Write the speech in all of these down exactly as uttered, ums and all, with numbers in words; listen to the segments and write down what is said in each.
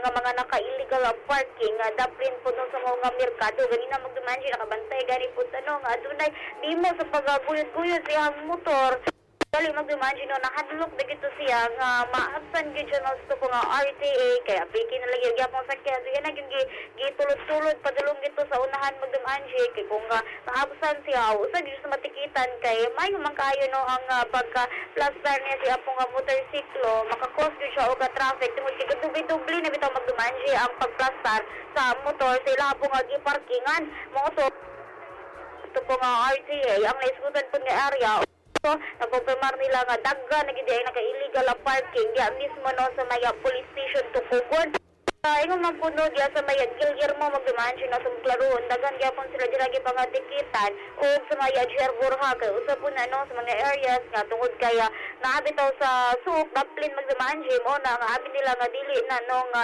nga mga naka-illegal parking nga daplin po no sa mga merkado ganina magduman siya nakabantay gani po tanong nga adunay di mo sa pagaguyod-guyod siyang motor dali magdumanji no nakadulok na gito siya nga maabsan gid siya no sa ko nga R T A kaya piki na lagi gyapon sakyan so yan na gyud gitulod-tulod padulong gito sa unahan magdumanji kay kung uh, maabsan siya usa gid sa matikitan kay may man kaayo no ang uh, pagka plaster niya siya po nga motorsiklo makakos gid siya og traffic tungod kay dubli-dubli na bitaw magdumanji ang pagplastar sa motor sila po nga giparkingan mo to ito po nga R T A ang naisgutan po nga area so, nakumpirmar nila nga dagga na gid ay naka-illegal parking diya mismo no sa may police station Tukugod. Uh, ingon man puno diya sa may Guillermo magduman siya no sa Claron dagan gyapon sila dira gi pangatikitan o sa may Jer Borja kay usa po na no sa mga areas nga tungod kaya naabitaw sa suk daplin magduman siya mo na nga abi nila nga dili na no nga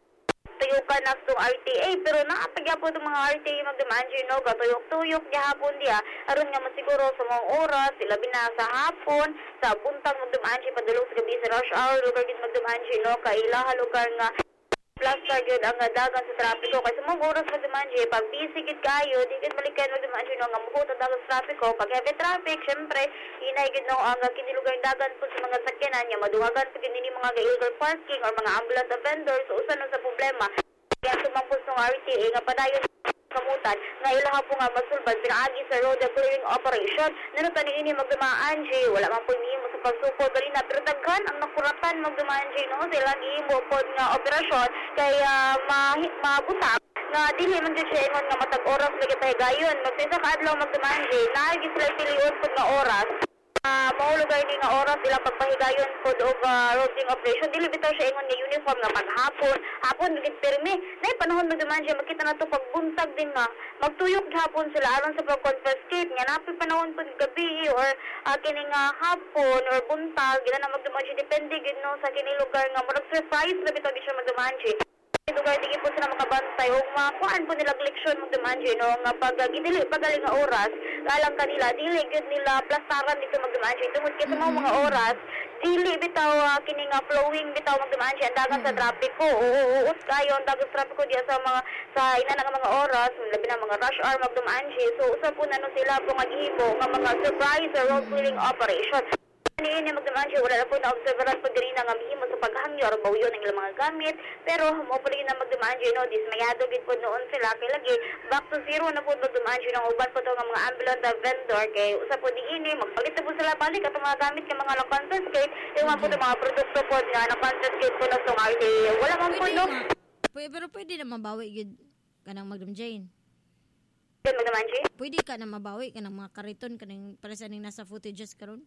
tuyukan na itong R T A pero naapagya po itong mga R T A magdumanji no katuyok-tuyok niya hapon diya aron nga masiguro sa mga oras sila binasa hapon sa buntag magdumanji padulong sa gabi sa rush hour lugar gid magdumanji no kay ilaha lugar nga plaster gyud ang dagan sa trapiko kay sa mga oras magdumanji pag busy gid kayo di gid balikan magdumanji no nga muhot ang dagan sa trapiko pag heavy traffic syempre inay gid no ang kinilugar dagan po sa mga sakyanan nya maduhagan sa gid nini mga illegal parking or mga ambulance vendors so usa no sa problema kaya sumangpos ng R T A nga padayon kamutan nga ilaha po nga masulbad pinaagi sa road clearing operation nanutan ni ini magdumaan G wala man po nihimo sa pagsupod dali na pero daghan ang nakuratan magdumaan G no sila gihimo pod nga operasyon kaya uh, mabutak nga dili man gyud siya ingon nga matag oras lagi tayo gayon magsinsa ka adlaw magdumaan G naagi sila piliun pod nga oras Uh, maulugay ni nga oras ilang pagpahigayon po og uh, roading operation dili bitaw siya ingon nga uniform nga maghapon hapon gid pirmi nay panahon magduman siya makita nato pagbuntag din nga magtuyok hapon sila aron sa pag-confiscate nga napi panahon pud gabi or uh, kini nga hapon or buntag gid na magduman siya depende gid no sa kini lugar nga murag surprise na bitaw gid siya magduman siya lugar dili po sila makabantay og makuan po nila leksyon magduman siya no nga pag uh, gidili pagaling nga oras alam kanila dili gid nila plastaran dito magdumaan siya tungod kay sa mga oras dili bitaw uh, kini nga flowing bitaw magdumaan siya ang dagan sa trapiko oo us kayo ang dagan sa trapiko diya sa mga sa ina nga mga oras labi na mga rush hour magdumaan siya so usa po na no sila po nga gihimo nga mga surprise or road clearing operation Niini magdumaan siya, wala na po na-observeran po din na nga mihimo sa paghangyo or bawyo ng ilang mga gamit. Pero mo po rin na magdumaan siya, no, dismayado gid po noon sila. Kaya lagi, back to zero na po magdumaan siya ng uban po ito ng mga ambulant vendor. Kaya usa po niini, magpalit na po sila balik at mga gamit ng mga na-confiscate. Yung mga po ito mga produkto po na na-confiscate po na itong R T A. Wala man po, no? Pwede, pero pwede na mabawi gid kanang Madam Jane. Magdumaan siya? Pwede ka na mabawi kanang mga kariton kanang para sa ning nasa footages karon.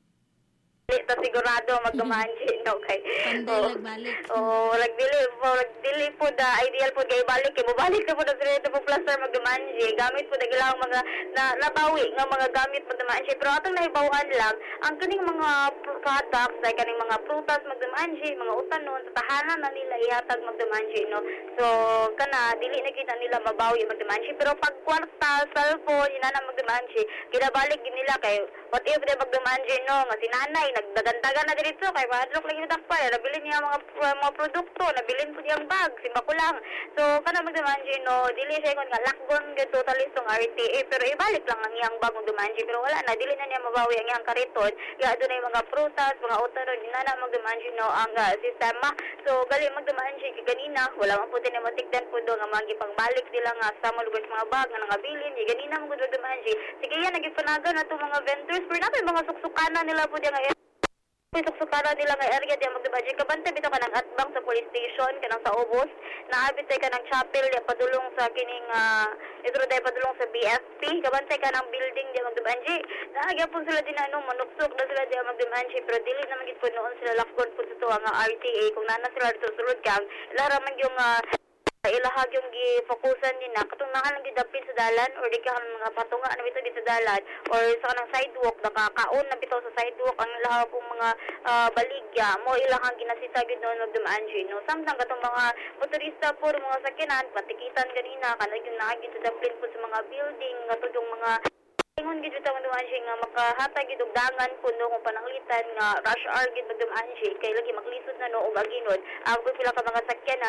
Ito sigurado magdumanji no kay oh, nagbalik oh nagdili po nagdili po da ideal po kay balik kay mobalik na po na sila po plaster magdumanji gamit po dagilang mga na, nabawi nga mga gamit magdumanji pero atong nahibawan lang ang kaning mga products like kaning mga prutas magdumanji mga utanon sa tahanan na nila ihatag magdumanji no so kana dili na kita nila mabawi magdumanji pero pag kwarta cellphone ina na magdumanji kinabalik gid nila kay what if de magdumanji no nga sinanay nagdagandagan na dito kay madlok lagi takpay nabili niya mga mga produkto nabilin po niyang bag simba ko lang so kana magdumanji no dili siya kon nga lakgon gid totally tong R T A pero ibalik lang ang iyang bag magdumanji pero wala na dili na niya mabawi ang iyang kariton ya adunay mga prutas mga utanon ina na magdumanji no ang uh, sistema so gali magdumanji kay ganina wala man po tinematikdan po do nga magipangbalik nila nga sa mga lugar sa mga bag nga nangabilin di ganina magdumanji sige yan nagipanagan na to mga vendors pero nato mga suksukana nila po diya nga Suksukara nila nga area diya magdumanji kabantay bitaw kanang atbang sa police station kanang sa Obos naabit tay kanang chapel diya padulong sa kining uh, itro day padulong sa B F P kabantay kanang building diya magdumanji naagya po sila din ano manuksok na sila diya magdumanji pero dili naman gid po noon sila lakgon po sa tuwa nga R T A kung nana sila dito sulod kang ilaraman yung uh, ilahag yung gi-focusan din na katong naa lang gidapit sa dalan or di ka mga patunga na bitaw di sa dalan or sa kanang sidewalk nakakaon na bitaw sa sidewalk ang ilahag kong mga uh, baligya mo ilahang ginasita gid noon magdumaan siya no samtang katong mga motorista po mga sakyanan patikitan ganina kana yung naa gid sa daplin po sa mga building katong yung mga ingon gid bitaw magdumaan siya nga makahatag gid og dangan po no kung pananglitan nga rush hour gid magdumaan siya kay lagi maklisod na no og aginod ang sila ka mga sakyanan